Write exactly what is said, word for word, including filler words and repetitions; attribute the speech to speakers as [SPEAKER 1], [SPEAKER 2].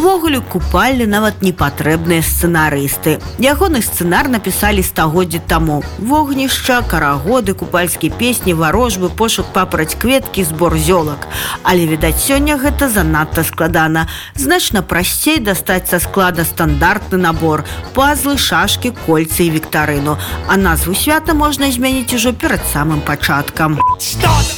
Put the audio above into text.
[SPEAKER 1] Увогуле купальні нават не патрэбныя сцэнарысты. Ягоны сцэнар напісалі стагоддзі таму. Вогнішча, карагоды, купальскія песні, варожбы, пошук папараць кветкі, збор зёлак. Але, відаць, сёння гэта занадта складана. Значна прасцей дастаць са склада стандартны набор – пазлы, шашкі, кольцы і віктарыну. А назву свята можна змяніць ужо перад самым пачаткам.